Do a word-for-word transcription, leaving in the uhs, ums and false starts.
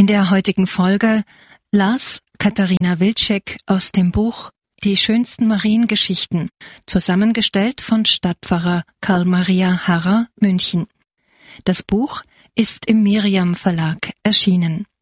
In der heutigen Folge las Katharina Wilczek aus dem Buch Die schönsten Mariengeschichten, zusammengestellt von Stadtpfarrer Karl Maria Harrer, München. Das Buch ist im Miriam Verlag erschienen.